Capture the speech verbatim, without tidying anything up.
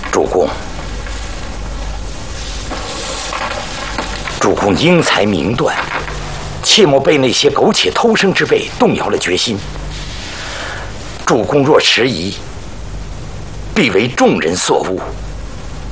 主公，主公英才明断，切莫被那些苟且偷生之辈动摇了决心。主公若迟疑，必为众人所误。